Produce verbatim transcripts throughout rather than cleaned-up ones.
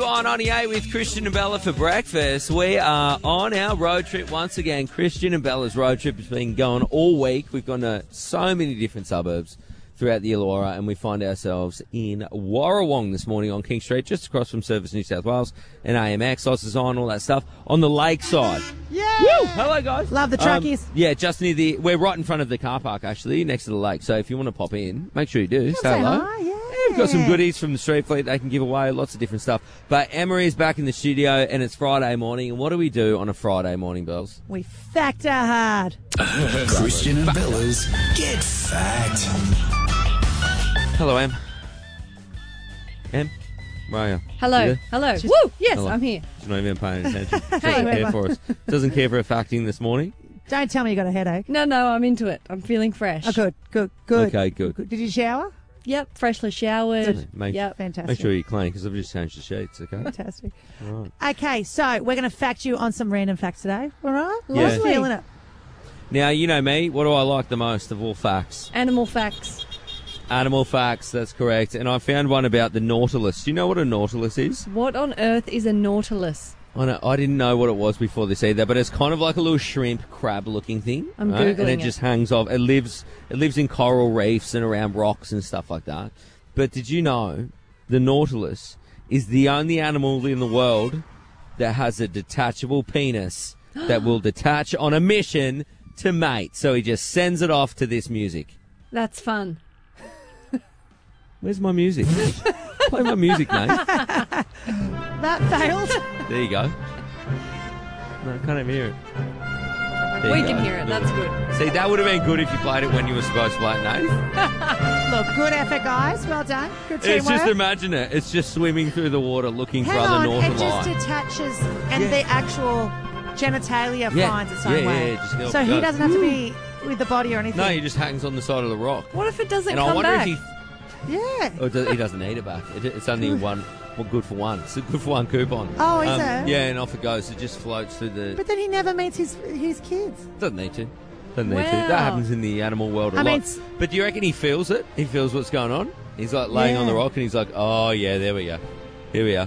I ninety-eight with Christian and Bella for breakfast. We are on our road trip once again. Christian and Bella's road trip has been going all week. We've gone to so many different suburbs throughout the Illawarra, and we find ourselves in Warrawong this morning on King Street, just across from Service New South Wales and A M X, Osses on, all that stuff, on the lakeside. Yeah! Woo! Hello, guys. Love the truckies. Um, yeah, just near the... We're right in front of the car park, actually, next to the lake. So if you want to pop in, make sure you do. Say say hello. hi, yeah. We've got some goodies from the Street Fleet they can give away, lots of different stuff. But Emery is back in the studio, and it's Friday morning. And what do we do on a Friday morning, Bells? We factor hard. Christian and Bella's Get Fact. Hello, Em. Em? Where are you? Hello. You there? Hello. Woo! Yes, Hello. I'm here. She's not even paying attention. Doesn't Hey. care for us. Doesn't care for a facting this morning. Don't tell me you got a headache. No, no, I'm into it. I'm feeling fresh. Oh, good, good, good. Okay, good. Did you shower? Yep, freshly showered. Make, Yep. Fantastic. make sure you're clean, because I've just changed the sheets, okay? Fantastic. Right. Okay, so we're going to fact you on some random facts today. All right? Yeah. Lovely. Feeling it. Now, you know me. What do I like the most of all facts? Animal facts. Animal facts, that's correct. And I found one about the Nautilus. Do you know what a Nautilus is? What on earth is a nautilus? I, know, I didn't know what it was before this either, but it's kind of like a little shrimp crab looking thing. I'm right? And Googling it it. just hangs off. It lives it lives in coral reefs and around rocks and stuff like that. But did you know the Nautilus is the only animal in the world that has a detachable penis that will detach on a mission to mate? So he just sends it off to this music. That's fun. Where's my music? Play my music, mate. That failed. There you go. No, I can't even hear it. There We you can go. hear it. That's good. See, that would have been good if you played it when you were supposed to play it, Nate. Look, good effort, guys. Well done. Good It's teamwork. just, imagine it. It's just swimming through the water looking Hang for other on, northern it just light. detaches and Yeah. the actual genitalia Yeah. finds its Yeah, own yeah, way. yeah, just go- so he go. doesn't have to be with the body or anything. No, he just hangs on the side of the rock. What if it doesn't And I come wonder back? if he... Yeah. Oh, he doesn't need it back. It, it's only one... Well, good for one. It's a good for one coupon. Oh, is um, it? Yeah, and off it goes. It just floats through the... But then he never meets his his kids. Doesn't need to. Doesn't need to. Wow. That happens in the animal world a I lot. mean, it's- But do you reckon he feels it? He feels what's going on? He's like laying on the Yeah. rock and he's like, oh, yeah, there we go. Here we are.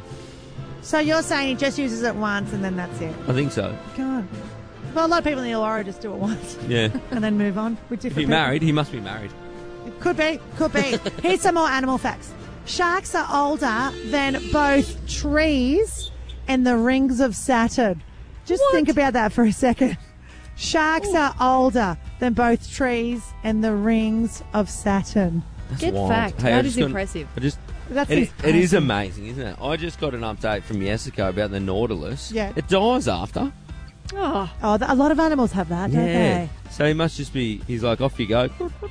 So you're saying he just uses it once and then that's it? I think so. God. Well, a lot of people in the Illawarra just do it once Yeah. and then move on with If different he's people. married, he must be married. Could be, could be. Here's some more animal facts. Sharks are older than both trees and the rings of Saturn. Just What? think about that for a second. Sharks are older than both trees and the rings of Saturn. That's Get wild. fact. Hey, I That just is got- impressive. I just, That's it, it is impressive. amazing, isn't it? I just got an update from Jessica about the Nautilus. Yeah. It dies after. Oh, Oh, th- a lot of animals have that, don't they? So he must just be, he's like, off you go.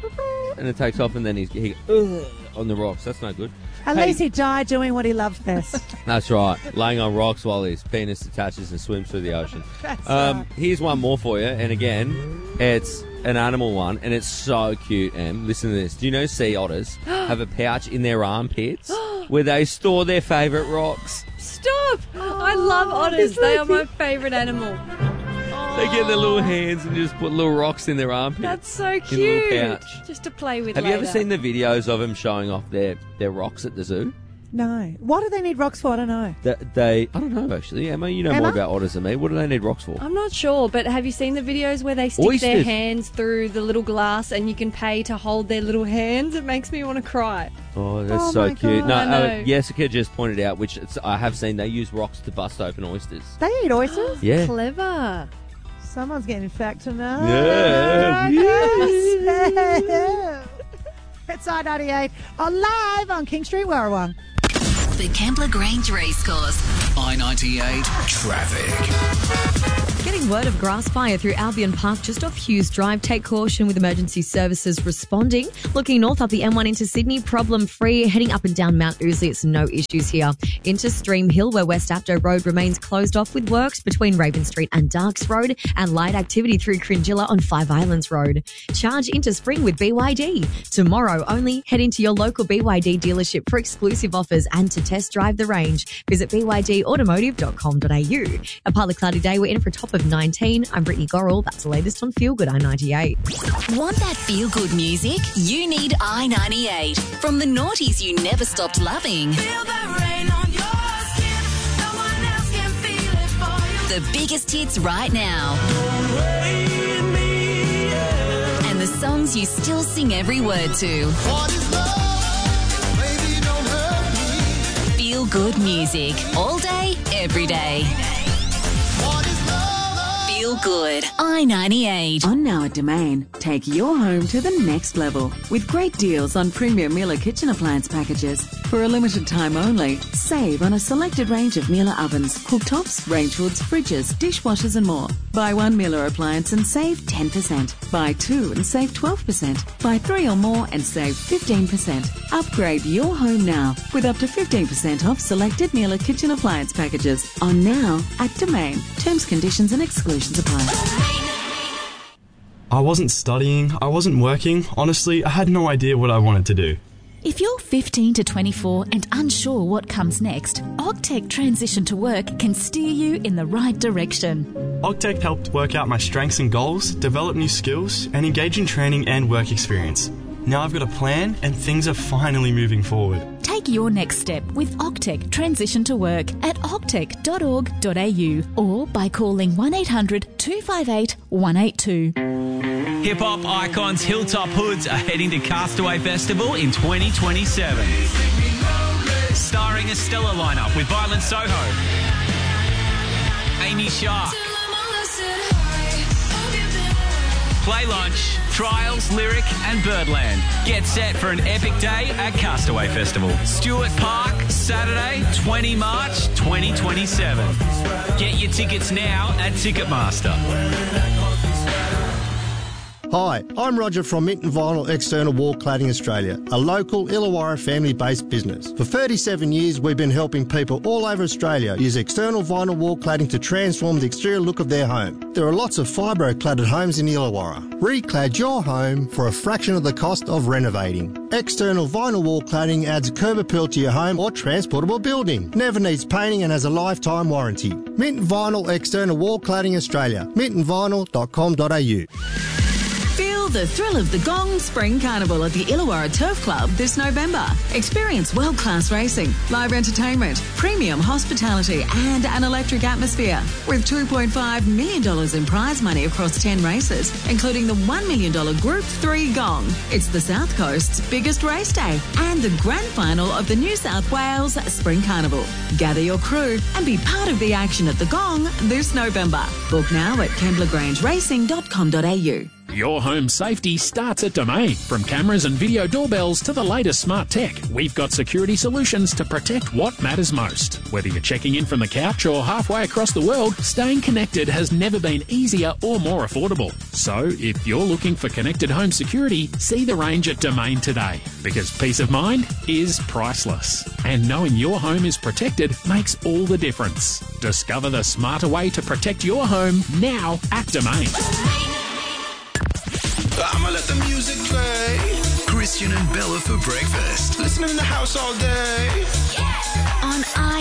And it takes off and then he's he, Ugh, on the rocks. That's no good. At Hey. least he died doing what he loved best. That's right. Laying on rocks while his penis detaches and swims through the ocean. That's Um, right. here's one more for you. And again, it's an animal one. And it's so cute, Em. Listen to this. Do you know sea otters have a pouch in their armpits where they store their favourite rocks? stop! I love otters. They are my favourite animal. They get their little hands and just put little rocks in their armpits. That's so In a cute. little pouch. Just to play with Have you ever later. seen the videos of them showing off their, their rocks at the zoo? No. What do they need rocks for? I don't know. That they, I don't know actually. Emma, you know Emma? more about otters than me. What do they need rocks for? I'm not sure, but have you seen the videos where they stick their Oysters. hands through the little glass and you can pay to hold their little hands? It makes me want to cry. Oh, that's Oh so my cute. God. No, I uh, know. Jessica just pointed out, which it's, I have seen, they use rocks to bust open oysters. They eat oysters? Yeah. Clever. Someone's getting fact tonight. Yeah. Yes. It's I ninety-eight on live on King Street, Warrawong. The Kembla Grange Racecourse. I ninety-eight Traffic. Getting word of grass fire through Albion Park just off Hughes Drive. Take caution with emergency services responding. Looking north up the M one into Sydney, problem free. Heading up and down Mount Ousley, it's no issues here. Into Stream Hill, where West Apto Road remains closed off with works between Raven Street and Darks Road, and light activity through Cringilla on Five Islands Road. Charge into spring with B Y D. Tomorrow only, head into your local B Y D dealership for exclusive offers and to test drive the range. Visit b y d automotive dot com dot a u. A partly cloudy day, we're in for a top of nineteen. I'm Brittany Gorrell. That's the latest on Feel Good I ninety-eight. Want that feel-good music? You need I ninety-eight. From the noughties you never stopped loving Feel the rain on your skin. The biggest hits right now. And the songs you still sing every word to. Feel good music. All day, every day. Feel good. I ninety-eight. On Now at Domain, take your home to the next level with great deals on premium Miele kitchen appliance packages. For a limited time only, save on a selected range of Miele ovens, cooktops, range hoods, fridges, dishwashers and more. Buy one Miele appliance and save ten percent. Buy two and save twelve percent. Buy three or more and save fifteen percent. Upgrade your home now with up to fifteen percent off selected Miele kitchen appliance packages. On Now at Domain. Terms, conditions and exclusions apply. I wasn't studying, I wasn't working. Honestly, I had no idea what I wanted to do. If you're fifteen to twenty-four and unsure what comes next, Ogtech Transition to Work can steer you in the right direction. Ogtech helped work out my strengths and goals, develop new skills, and engage in training and work experience. Now I've got a plan and things are finally moving forward. Take your next step with Ogtech Transition to Work at ogtech dot org dot a u or by calling one eight hundred two five eight one eight two. Hip-hop icons Hilltop Hoods are heading to Castaway Festival in twenty twenty-seven. Starring a stellar lineup with Violent Soho, Amy Shark, Play Lunch, Trials, Lyric and Birdland. Get set for an epic day at Castaway Festival. Stuart Park, Saturday, the twentieth of March, twenty twenty-seven. Get your tickets now at Ticketmaster. Hi, I'm Roger from Minton Vinyl External Wall Cladding Australia, a local Illawarra family-based business. For thirty-seven years, we've been helping people all over Australia use external vinyl wall cladding to transform the exterior look of their home. There are lots of fibro-cladded homes in Illawarra. Reclad your home for a fraction of the cost of renovating. External vinyl wall cladding adds curb appeal to your home or transportable building. Never needs painting and has a lifetime warranty. Minton Vinyl External Wall Cladding Australia. minton vinyl dot com dot a u. Feel the thrill of the Gong Spring Carnival at the Illawarra Turf Club this November. Experience world-class racing, live entertainment, premium hospitality and an electric atmosphere with two point five million dollars in prize money across ten races, including the one million dollars Group three Gong. It's the South Coast's biggest race day and the grand final of the New South Wales Spring Carnival. Gather your crew and be part of the action at the Gong this November. Book now at kembla grange racing dot com dot a u. Your home safety starts at Domain. From cameras and video doorbells to the latest smart tech, we've got security solutions to protect what matters most. Whether you're checking in from the couch or halfway across the world, staying connected has never been easier or more affordable. So, if you're looking for connected home security, see the range at Domain today. Because peace of mind is priceless. And knowing your home is protected makes all the difference. Discover the smarter way to protect your home now at Domain. I'ma let the music play. Christian and Bella for breakfast. Listening in the house all day. On I